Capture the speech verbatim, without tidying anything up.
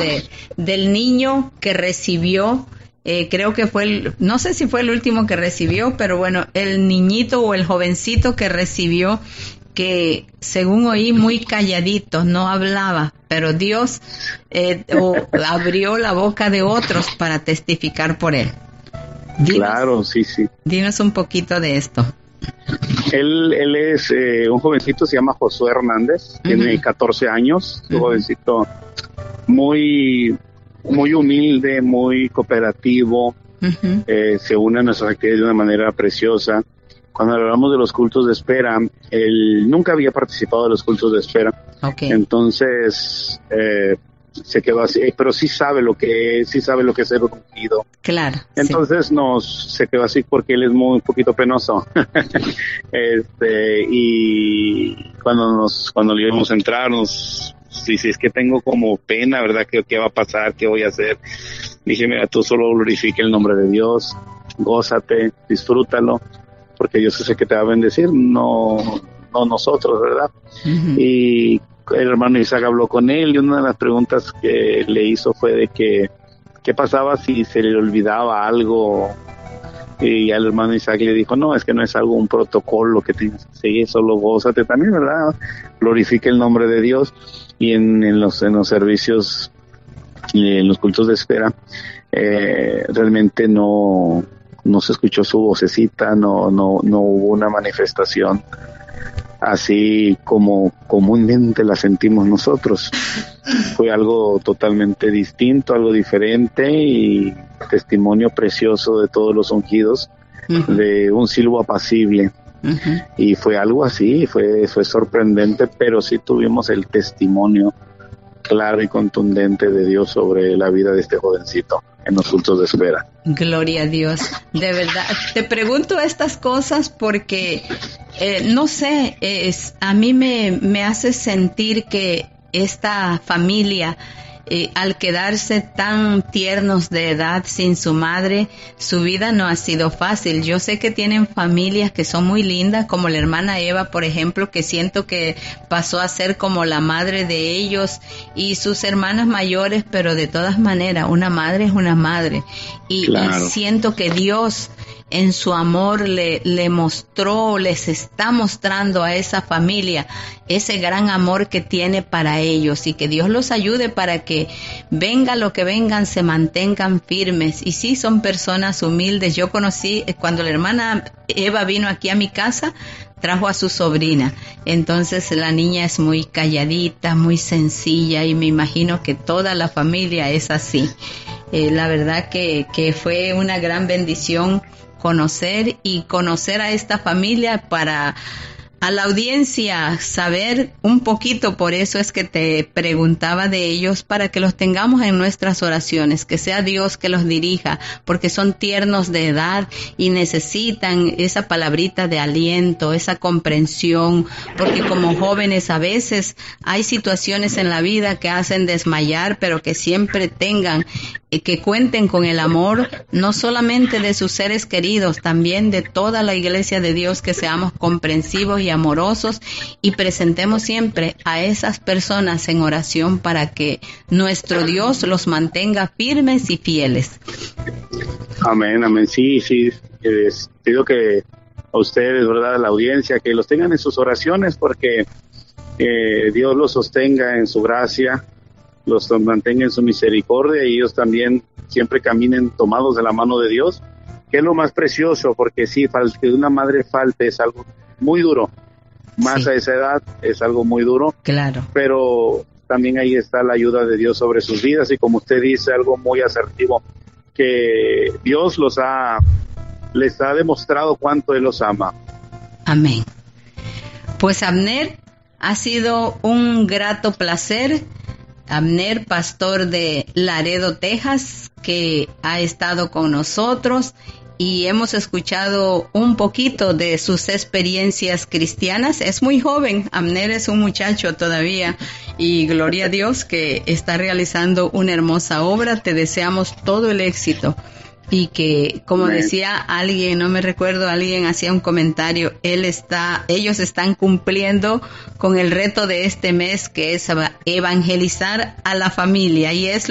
de del niño que recibió, eh, creo que fue, el, no sé si fue el último que recibió, pero bueno, el niñito o el jovencito que recibió, que según oí muy calladito, no hablaba, pero Dios eh, o, abrió la boca de otros para testificar por él. Dinos, claro, sí, sí. Dinos un poquito de esto. Él, él es eh, un jovencito, se llama Josué Hernández, uh-huh. tiene catorce años, un uh-huh. jovencito muy, muy humilde, muy cooperativo, uh-huh. eh, se une a nuestras actividades de una manera preciosa. Cuando hablamos de los cultos de espera, él nunca había participado de los cultos de espera, okay. entonces eh, se quedó así, pero sí sabe lo que es, sí sabe lo que es ser ungido. Claro. Entonces sí. nos se quedó así porque él es muy un poquito penoso. este y cuando nos cuando le íbamos a entrar nos sí, sí, es que tengo como pena, ¿verdad? ¿Qué, qué va a pasar? ¿Qué voy a hacer? Dije, mira, tú solo glorifica el nombre de Dios, gózate, disfrútalo, porque Dios es el que te va a bendecir, no, no nosotros, ¿verdad? Uh-huh. Y el hermano Isaac habló con él y una de las preguntas que le hizo fue de que qué pasaba si se le olvidaba algo, y al hermano Isaac le dijo, no, es que no es algo, un protocolo que tienes que seguir, solo gózate también, ¿verdad? Glorifica el nombre de Dios. Y en, en los en los servicios y en los cultos de espera eh, realmente no no se escuchó su vocecita, no no no hubo una manifestación así como comúnmente la sentimos nosotros. Fue algo totalmente distinto, algo diferente y testimonio precioso de todos los ungidos, uh-huh. de un silbo apacible. Uh-huh. Y fue algo así, fue, fue sorprendente, pero sí tuvimos el testimonio claro y contundente de Dios sobre la vida de este jovencito en los cultos de espera. Gloria a Dios, de verdad. Te pregunto estas cosas porque, eh, no sé, es, a mí me, me hace sentir que esta familia, Eh, al quedarse tan tiernos de edad sin su madre, su vida no ha sido fácil. Yo sé que tienen familias que son muy lindas, como la hermana Eva, por ejemplo, que siento que pasó a ser como la madre de ellos y sus hermanas mayores, pero de todas maneras, una madre es una madre. Y, claro. y siento que Dios en su amor le, le mostró, les está mostrando a esa familia ese gran amor que tiene para ellos, y que Dios los ayude para que venga lo que vengan, se mantengan firmes. Y sí, son personas humildes. Yo conocí, cuando la hermana Eva vino aquí a mi casa, trajo a su sobrina. Entonces la niña es muy calladita, muy sencilla, y me imagino que toda la familia es así. Eh, la verdad que, que fue una gran bendición conocer y conocer a esta familia, para a la audiencia saber un poquito. Por eso es que te preguntaba de ellos, para que los tengamos en nuestras oraciones, que sea Dios que los dirija, porque son tiernos de edad y necesitan esa palabrita de aliento, esa comprensión, porque como jóvenes a veces hay situaciones en la vida que hacen desmayar, pero que siempre tengan, que cuenten con el amor, no solamente de sus seres queridos, también de toda la iglesia de Dios, que seamos comprensivos y amorosos, y presentemos siempre a esas personas en oración para que nuestro Dios los mantenga firmes y fieles. Amén, amén. Sí, sí, les pido que a ustedes, ¿verdad?, a la audiencia, que los tengan en sus oraciones, porque eh, Dios los sostenga en su gracia, los mantenga en su misericordia, y ellos también siempre caminen tomados de la mano de Dios, que es lo más precioso, porque sí, que una madre falte es algo muy duro, más sí. a esa edad es algo muy duro, claro, pero también ahí está la ayuda de Dios sobre sus vidas, y como usted dice, algo muy asertivo, que Dios los ha, les ha demostrado cuánto Él los ama. Amén. Pues Abner, ha sido un grato placer. Abner, pastor de Laredo, Texas, que ha estado con nosotros, y hemos escuchado un poquito de sus experiencias cristianas. Es muy joven, Abner es un muchacho todavía, y gloria a Dios que está realizando una hermosa obra. Te deseamos todo el éxito, y que, como decía alguien, no me recuerdo, alguien hacía un comentario, él está, ellos están cumpliendo con el reto de este mes, que es evangelizar a la familia, y es